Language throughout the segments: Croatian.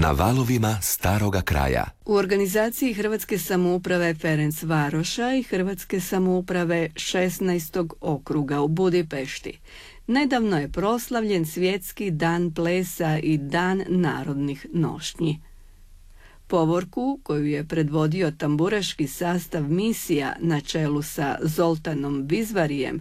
Na valovima staroga kraja. U organizaciji Hrvatske samouprave Ferencvaroša i Hrvatske samouprave 16. okruga u Budimpešti nedavno je proslavljen Svjetski dan plesa i Dan narodnih nošnji. Povorku, koju je predvodio tamburaški sastav misija na čelu sa Zoltanom Vizvarijem,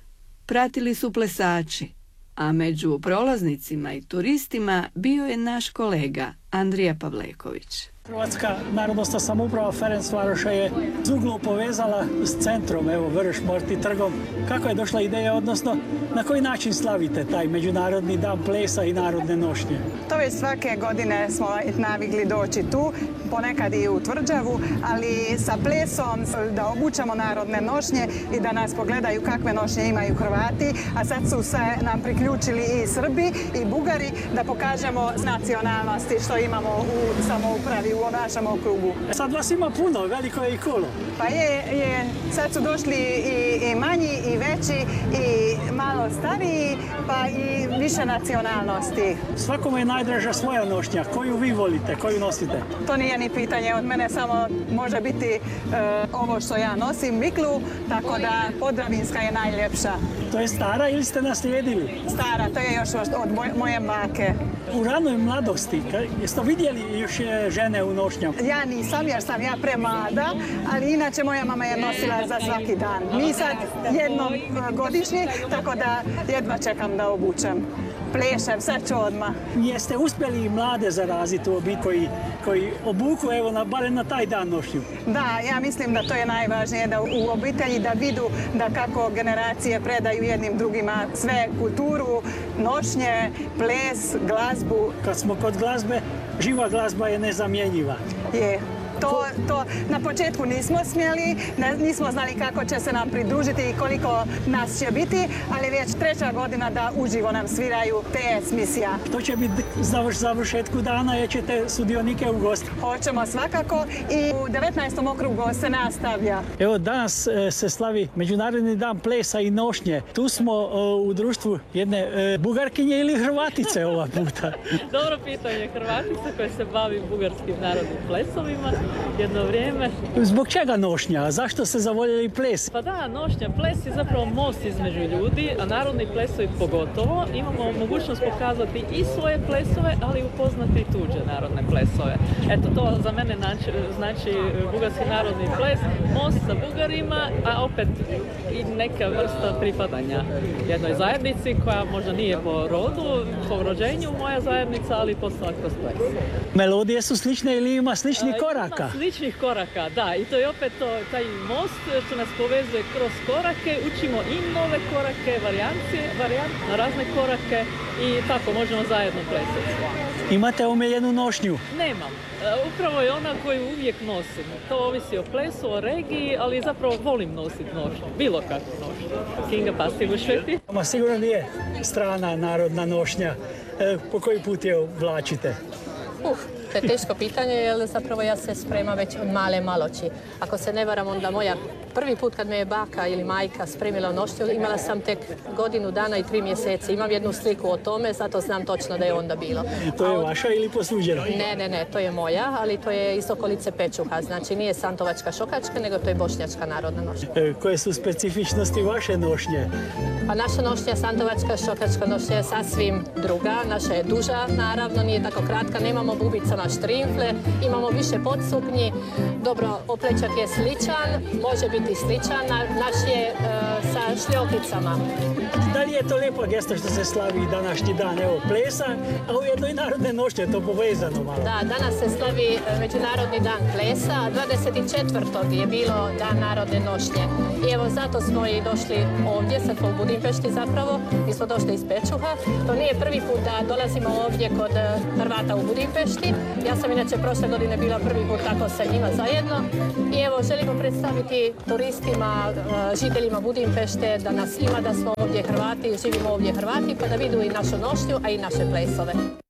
pratili su plesači, a među prolaznicima i turistima bio je naš kolega Andrija Pavleković. Hrvatska narodnosna samouprava Ferencvaroša je Zuglu povezala s centrom, evo Vrš-Morti trgom. Kako je došla ideja, odnosno na koji način slavite taj Međunarodni dan plesa i narodne nošnje? To već svake godine smo navikli doći tu, ponekad i u Tvrđavu, ali sa plesom da obučemo narodne nošnje i da nas pogledaju kakve nošnje imaju Hrvati, a sad su se nam priključili i Srbi i Bugari da pokažemo nacionalnosti što imamo u samoupravi u našem okrugu. Sad vas ima puno, veliko je i kolo. Pa je. Sad su došli i manji i veći i malo stariji, pa i više nacionalnosti. Svakome je najdraža svoja nošnja. Koju vi volite, koju nosite? To nije ni pitanje od mene, samo može biti ovo što ja nosim, miklu, tako da Podravinska je najljepša. To je stara ili ste naslijedili? Stara, to je još od moje bake. U ranoj mladosti, jeste vidjeli još žene u nošnjama? Ja nisam, jer sam ja premlada, ali inače moja mama je nosila za svaki dan. Mi sad jednom godišnje, tako da jedva čekam da obučem. Plešem, sad ću odmah. Jeste uspjeli mlade zaraziti u obitelji koji obuku, evo, barem na taj dan nošnju? Da, ja mislim da to je najvažnije, da u obitelji da vidu da kako generacije predaju jednim drugima sve kulturu, nošnje, ples, glazbu. Kad smo kod glazbe, živa glazba je nezamjenjiva. Je. To na početku nismo smjeli, nismo znali kako će se nam pridružiti i koliko nas će biti, ali već 3. godina da uživo nam sviraju te smisija. To će biti završetku dana, jer ćete sudionike ugostiti. Hoćemo svakako i u 19. okrugu se nastavlja. Evo, danas se slavi Međunarodni dan plesa i nošnje. Tu smo u društvu jedne Bugarkinje ili Hrvatice ova puta? Dobro pitanje, Hrvatica koja se bavi bugarskim narodnim plesovima jedno vrijeme. Zbog čega nošnja? Zašto ste zavoljeli ples? Pa da, nošnja, ples je zapravo most između ljudi, a narodni plesovi pogotovo. Imamo mogućnost pokazati i svoje plesove, ali i upoznati i tuđe narodne plesove. Eto, to za mene znači bugarski narodni ples, most sa Bugarima, a opet i neka vrsta pripadanja jednoj zajednici koja možda nije po rodu, po rođenju moja zajednica, ali postala kroz ples. Melodije su slične ili ima slični koraka? Ima sličnih koraka, da. I to je opet taj most što nas povezuje kroz korake. Učimo i nove korake, varijantne razne korake i tako možemo zajedno plesati. Imate omiljenu nošnju? Nemam. Upravo je ona koju uvijek nosim. To ovisi o plesu, o regiji, ali zapravo volim nositi nošnju. Bilo kakvu nošnju. Kinga Pastilušveti. Ma sigurno nije strana narodna nošnja. Po koji put je oblačite? To je teško pitanje, jer zapravo ja se spremam već od male maloči. Ako se ne varam, onda prvi put kad me je baka ili majka spremila nošnju, imala sam tek 1 godinu dana i 3 mjeseci. Imam jednu sliku o tome, zato znam točno da je onda bilo. To je vaša ili posuđena? Ne, to je moja, ali to je iz okolice Pečuha. Znači nije santovačka šokačka, nego to je bošnjačka narodna nošnja. Koje su specifičnosti vaše nošnje? Pa naša nošnja, santovačka šokačka nošnja je sasvim druga. Naša je duža, naravno, nije tako kratka. Nemamo bubicama štrimfle, imamo više podsuknji. Dobro, oplečak je sličan, može biti sličan, naš je sa šljokicama. Da li je to lijepa gesta što se slavi današnji dan, evo, plesa, a ujedno i narodne nošnje, to povezano malo? Da, danas se slavi Međunarodni dan plesa, 24. je bilo dan narodne nošnje. I evo, zato smo i došli ovdje, sad smo u Budimpešti zapravo, mi smo došli iz Pečuha. To nije prvi put da dolazimo ovdje kod Hrvata u Budimpešti. Ja sam inače prošle godine bila prvi put tako sa njima zajedno. I evo, želimo predstaviti turistima, žiteljima Budimpešte, da nas ima, da smo ovdje Hrvati, živimo ovdje Hrvati, pa da vidu i našu nošnju, a i naše plesove.